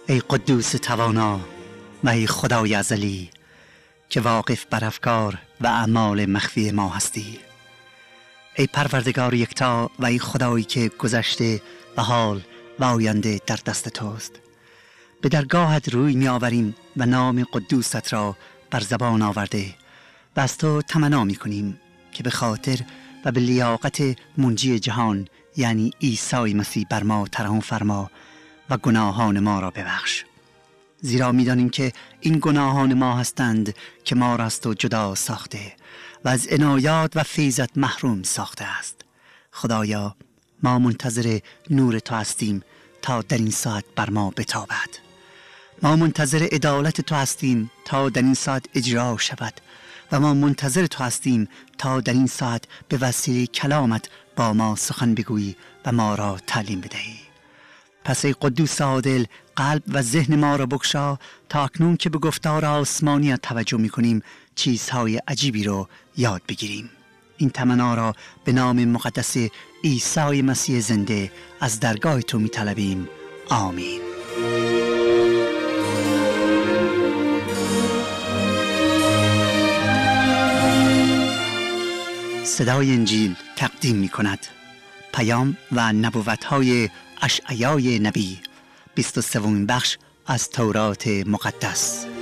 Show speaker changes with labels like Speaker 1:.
Speaker 1: ای قدوس توانا و ای خدای ازلی که واقف بر افکار و اعمال مخفی ما هستی. ای پروردگار یکتا و ای خدایی که گذشته و حال و آینده در دست توست. به درگاهت روی می آوریم و نام قدوست را بر زبان آورده و از تو تمنا می کنیم که به خاطر و به لیاقت منجی جهان یعنی عیسی مسیح بر ما ترحم فرما و گناهان ما را ببخش. زیرا می دانیم که این گناهان ما هستند که ما را از تو جدا ساخته و از عنایات و فیضت محروم ساخته است. خدایا ما منتظر نور تو هستیم تا در این ساعت بر ما بتابد. ما منتظر عدالت تو هستیم تا در این ساعت اجرا شود و ما منتظر تو هستیم تا در این ساعت به وسیله کلامت با ما سخن بگویی و ما را تعلیم بدهی. پس ای قدوس عادل قلب و ذهن ما را بگشا تا اکنون که به گفتار آسمانیت توجه می کنیم چیزهای عجیبی رو یاد بگیریم. این تمنا را به نام مقدس عیسی مسیح زنده از درگاه تو می طلبیم. آمین. صدای انجیل تقدیم می کند پیام و نبوت‌های اشعیای نبی 23 بخش از تورات مقدس.